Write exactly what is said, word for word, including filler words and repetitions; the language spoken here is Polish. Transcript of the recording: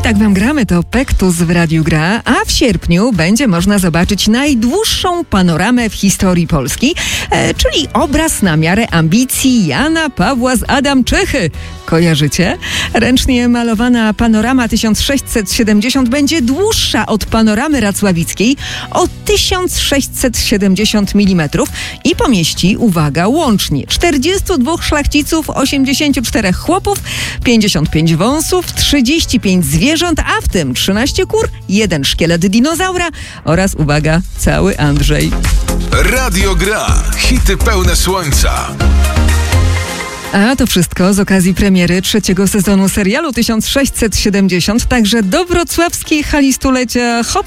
tak wam gramy, to Pektus w Radiu Gra, a w sierpniu będzie można zobaczyć najdłuższą panoramę w historii Polski, e, czyli obraz na miarę ambicji Jana Pawła z Adamczychy. Kojarzycie? Ręcznie malowana panorama tysiąc sześćset siedemdziesiąt będzie dłuższa od panoramy racławickiej o tysiąc sześćset siedemdziesiąt milimetrów i pomieści, uwaga, łącznie czterdziestu dwóch szlachciców, osiemdziesięciu czterech chłopów, pięćdziesiąt pięć wąsów, trzydzieści pięć zwierząt, a w tym trzynaście kur, jeden szkielet dinozaura oraz, uwaga, cały Andrzej. Radio Gra. Hity pełne słońca. A to wszystko z okazji premiery trzeciego sezonu serialu tysiąc sześćset siedemdziesiąt, także do wrocławskiej hali stulecia hop